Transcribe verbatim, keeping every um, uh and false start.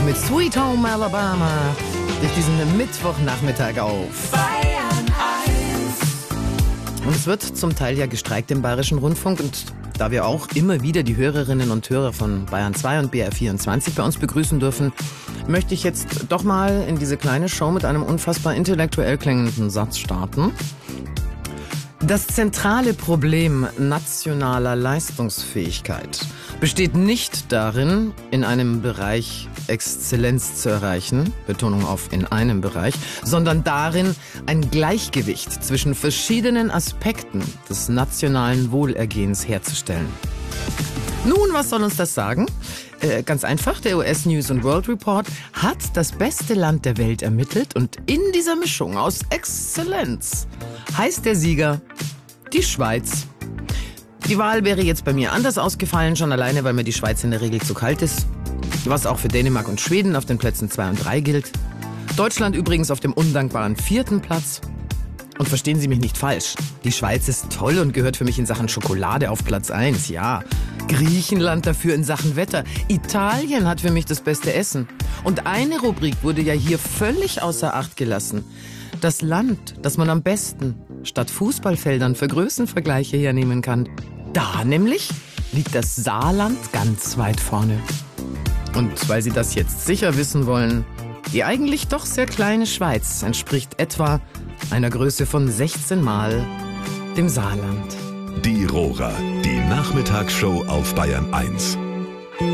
mit Sweet Home Alabama durch diesen Mittwochnachmittag auf Bayern eins. Und es wird zum Teil ja gestreikt im Bayerischen Rundfunk. Und da wir auch immer wieder die Hörerinnen und Hörer von Bayern zwei und B R vierundzwanzig bei uns begrüßen dürfen, möchte ich jetzt doch mal in diese kleine Show mit einem unfassbar intellektuell klingenden Satz starten. Das zentrale Problem nationaler Leistungsfähigkeit besteht nicht darin, in einem Bereich Exzellenz zu erreichen, Betonung auf in einem Bereich, sondern darin, ein Gleichgewicht zwischen verschiedenen Aspekten des nationalen Wohlergehens herzustellen. Nun, was soll uns das sagen? Äh, ganz einfach, der U S News and World Report hat das beste Land der Welt ermittelt und in dieser Mischung aus Exzellenz heißt der Sieger die Schweiz. Die Wahl wäre jetzt bei mir anders ausgefallen, schon alleine, weil mir die Schweiz in der Regel zu kalt ist. Was auch für Dänemark und Schweden auf den Plätzen zwei und drei gilt. Deutschland übrigens auf dem undankbaren vierten Platz. Und verstehen Sie mich nicht falsch, die Schweiz ist toll und gehört für mich in Sachen Schokolade auf Platz eins, ja. Griechenland dafür in Sachen Wetter. Italien hat für mich das beste Essen. Und eine Rubrik wurde ja hier völlig außer Acht gelassen. Das Land, das man am besten statt Fußballfeldern für Größenvergleiche hernehmen kann. Da nämlich liegt das Saarland ganz weit vorne. Und weil Sie das jetzt sicher wissen wollen, die eigentlich doch sehr kleine Schweiz entspricht etwa einer Größe von sechzehn Mal dem Saarland. Die Rohrer, die Nachmittagsshow auf Bayern eins.